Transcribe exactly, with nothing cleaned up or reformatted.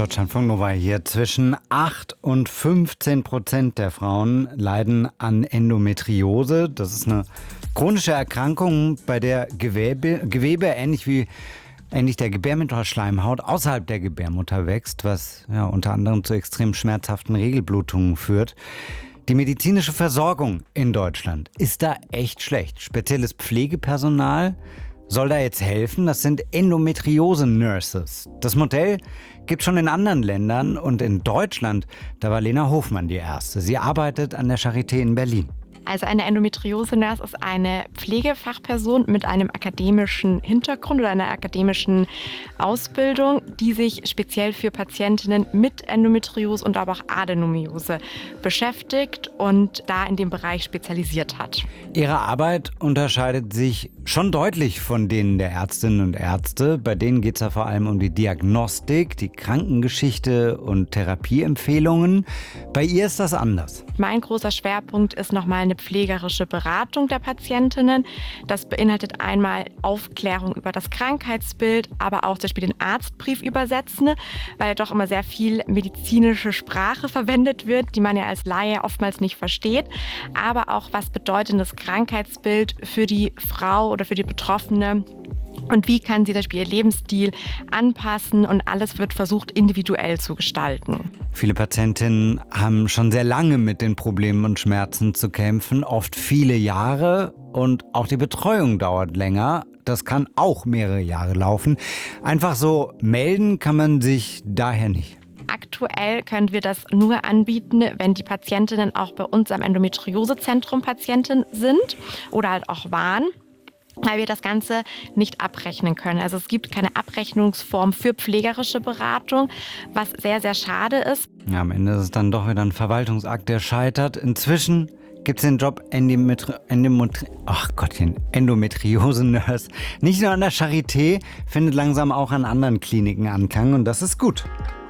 Deutschlandfunk Nova hier. Zwischen acht und fünfzehn Prozent der Frauen leiden an Endometriose. Das ist eine chronische Erkrankung, bei der Gewebe, Gewebe ähnlich wie ähnlich der Gebärmutterschleimhaut außerhalb der Gebärmutter wächst, was ja, unter anderem zu extrem schmerzhaften Regelblutungen führt. Die medizinische Versorgung in Deutschland ist da echt schlecht. Spezielles Pflegepersonal soll da jetzt helfen. Das sind Endometriose-Nurses. Das Modell gibt es schon in anderen Ländern und in Deutschland, da war Lena Hofmann die Erste. Sie arbeitet an der Charité in Berlin. Also eine Endometriose-Nurse ist eine Pflegefachperson mit einem akademischen Hintergrund oder einer akademischen Ausbildung, die sich speziell für Patientinnen mit Endometriose und aber auch Adenomiose beschäftigt und da in dem Bereich spezialisiert hat. Ihre Arbeit unterscheidet sich schon deutlich von denen der Ärztinnen und Ärzte. Bei denen geht es ja vor allem um die Diagnostik, die Krankengeschichte und Therapieempfehlungen. Bei ihr ist das anders. Mein großer Schwerpunkt ist nochmal eine pflegerische Beratung der Patientinnen. Das beinhaltet einmal Aufklärung über das Krankheitsbild, aber auch zum Beispiel den Arztbrief übersetzen, weil doch immer sehr viel medizinische Sprache verwendet wird, die man ja als Laie oftmals nicht versteht. Aber auch, was bedeutet das Krankheitsbild für die Frau oder für die Betroffene? Und wie kann sie zum Beispiel ihr Lebensstil anpassen? Und alles wird versucht, individuell zu gestalten. Viele Patientinnen haben schon sehr lange mit den Problemen und Schmerzen zu kämpfen, oft viele Jahre. Und auch die Betreuung dauert länger. Das kann auch mehrere Jahre laufen. Einfach so melden kann man sich daher nicht. Aktuell können wir das nur anbieten, wenn die Patientinnen auch bei uns am Endometriosezentrum Patienten sind oder halt auch waren, weil wir das Ganze nicht abrechnen können. Also es gibt keine Abrechnungsform für pflegerische Beratung, was sehr, sehr schade ist. Ja, am Ende ist es dann doch wieder ein Verwaltungsakt, der scheitert. Inzwischen gibt es den Job Endometri- Endometri- Ach Gottchen, Endometriose-Nurse nicht nur an der Charité, findet langsam auch an anderen Kliniken Anklang und das ist gut.